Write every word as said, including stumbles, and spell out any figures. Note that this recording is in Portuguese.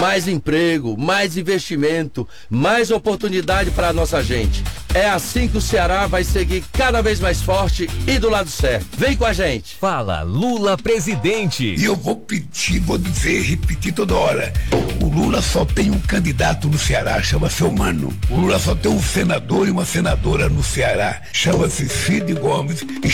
mais emprego, mais investimento, mais oportunidade para a nossa gente. É assim que o Ceará vai seguir cada vez mais forte e do lado certo. Vem com a gente. Fala Lula presidente. E eu vou pedir, vou dizer, repetir toda hora. O Lula só tem um candidato no Ceará, chama-se Mano. O Lula só tem um senador e uma senadora no Ceará, chama-se Cid Gomes. E